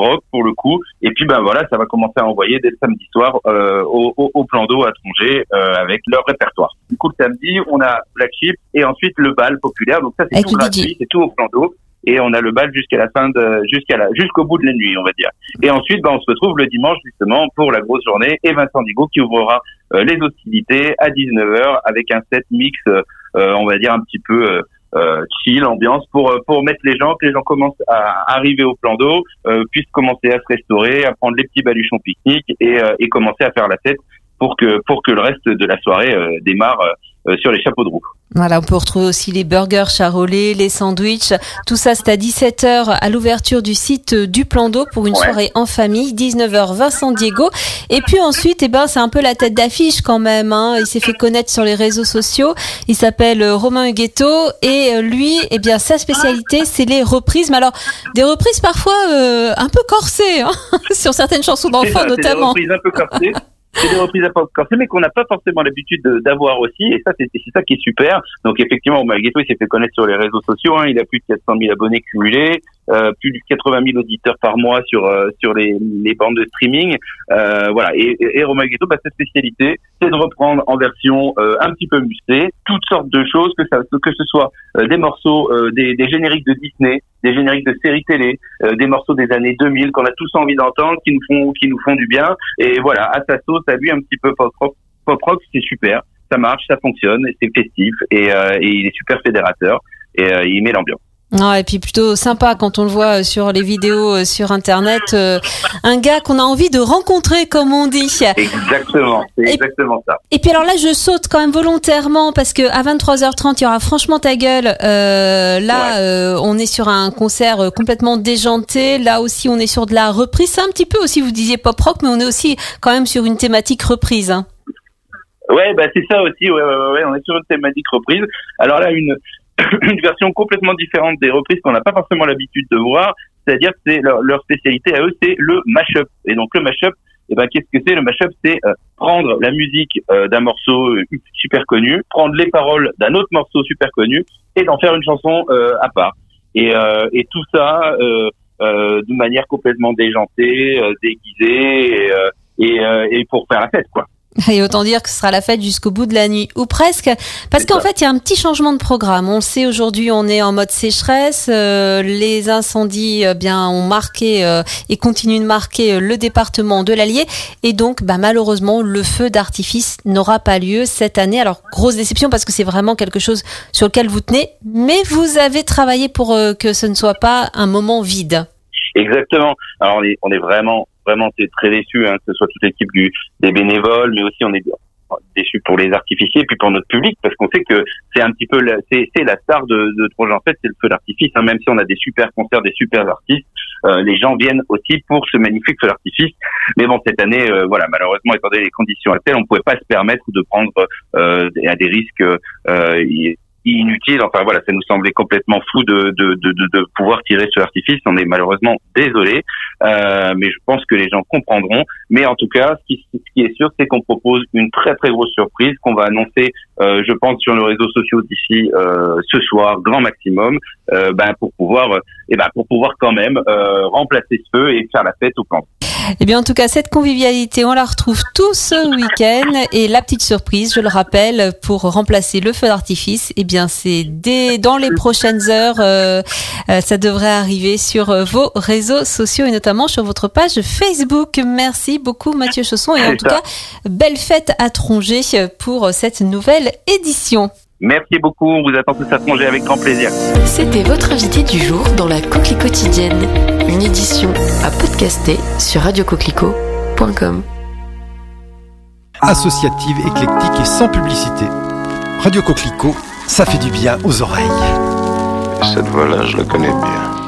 rock pour le coup. Et puis voilà, ça va commencer à envoyer dès le samedi soir au plan d'eau à Tronget avec leur répertoire. Du coup, le samedi, on a Black Sheep et ensuite le bal populaire. Donc ça, c'est avec tout gratuit, c'est tout au plan d'eau. Et on a le bal jusqu'au bout de la nuit, on va dire. Et ensuite, on se retrouve le dimanche, justement, pour la grosse journée, et Vincent Digo qui ouvrira les hostilités à 19h avec un set mix, on va dire un petit peu chill, ambiance, pour mettre les gens, que les gens commencent à arriver au plan d'eau, puissent commencer à se restaurer, à prendre les petits baluchons pique-nique et commencer à faire la fête pour que le reste de la soirée démarre sur les chapeaux de roue. Voilà, on peut retrouver aussi les burgers charolais, les sandwichs. Tout ça, c'est à 17h à l'ouverture du site du Plan d'eau pour une soirée en famille. 19h, Vincent Diego. Et puis ensuite, c'est un peu la tête d'affiche quand même, hein. Il s'est fait connaître sur les réseaux sociaux. Il s'appelle Romain Huguetto et lui, sa spécialité, c'est les reprises. Mais alors, des reprises parfois un peu corsées, hein, sur certaines chansons d'enfants notamment. C'est des reprises un peu corsées. C'est des reprises à pas corsées, mais qu'on n'a pas forcément l'habitude d'avoir aussi, et ça, c'est ça qui est super. Donc, effectivement, Romain Huguetto, il s'est fait connaître sur les réseaux sociaux, hein. Il a plus de 400 000 abonnés cumulés, plus de 80 000 auditeurs par mois sur les bandes de streaming. Voilà. Et Romain Huguetto, sa spécialité, c'est de reprendre en version un petit peu musclée toutes sortes de choses, que ce soit des morceaux, des génériques de Disney, des génériques de séries télé, des morceaux des années 2000 qu'on a tous envie d'entendre, qui nous font du bien. Et voilà, à sa sauce, à lui, un petit peu pop rock, c'est super, ça marche, ça fonctionne, c'est festif et il est super fédérateur et il met l'ambiance. Ah, et puis plutôt sympa quand on le voit sur les vidéos sur internet, un gars qu'on a envie de rencontrer, comme on dit. Exactement, c'est exactement ça. Et puis alors là, je saute quand même volontairement parce que à 23h30, il y aura Franchement ta gueule. On est sur un concert complètement déjanté. Là aussi, on est sur de la reprise. C'est un petit peu aussi, vous disiez pop rock, mais on est aussi quand même sur une thématique reprise, hein. Ouais, c'est ça aussi. Ouais, on est sur une thématique reprise. Alors là, une version complètement différente des reprises qu'on n'a pas forcément l'habitude de voir, c'est-à-dire que c'est leur spécialité à eux, c'est le mash-up. Et donc le mash-up, qu'est-ce que c'est? Le mash-up, c'est prendre la musique d'un morceau super connu, prendre les paroles d'un autre morceau super connu et d'en faire une chanson à part. Et tout ça de manière complètement déjantée, déguisée et pour faire la fête, quoi. Et autant dire que ce sera la fête jusqu'au bout de la nuit, ou presque, parce qu'en fait il y a un petit changement de programme. On le sait, aujourd'hui on est en mode sécheresse, les incendies ont marqué et continuent de marquer le département de l'Allier, et donc malheureusement le feu d'artifice n'aura pas lieu cette année. Alors grosse déception parce que c'est vraiment quelque chose sur lequel vous tenez, mais vous avez travaillé pour que ce ne soit pas un moment vide. Exactement. Alors on est vraiment très déçus, hein, que ce soit toute l'équipe des bénévoles, mais aussi on est déçus pour les artificiers et puis pour notre public, parce qu'on sait que c'est un petit peu c'est la star de Tronget, en fait, c'est le feu d'artifice, hein. Même si on a des super concerts, des super artistes, les gens viennent aussi pour ce magnifique feu d'artifice. Mais bon, cette année, malheureusement, étant donné les conditions actuelles, on pouvait pas se permettre de prendre à des risques inutile. Enfin voilà, ça nous semblait complètement fou de pouvoir tirer sur l'artifice. On est malheureusement désolé, mais je pense que les gens comprendront. Mais en tout cas, ce qui est sûr, c'est qu'on propose une très très grosse surprise qu'on va annoncer, je pense, sur nos réseaux sociaux d'ici ce soir, grand maximum, pour pouvoir quand même remplacer ce feu et faire la fête au plan. Eh bien, en tout cas, cette convivialité, on la retrouve tout ce week-end. Et la petite surprise, je le rappelle, pour remplacer le feu d'artifice, c'est dans les prochaines heures. Ça devrait arriver sur vos réseaux sociaux et notamment sur votre page Facebook. Merci beaucoup, Mathieu Chausson. Et en tout cas, belle fête à Tronget pour cette nouvelle édition. Merci beaucoup, on vous attend tous à Tronget avec grand plaisir. C'était votre invité du jour dans la Coquelie quotidienne, une édition à podcaster sur radiocoquelicot.com. Associative, éclectique et sans publicité. Radio Coquelicot, ça fait du bien aux oreilles. Cette voix-là, je la connais bien.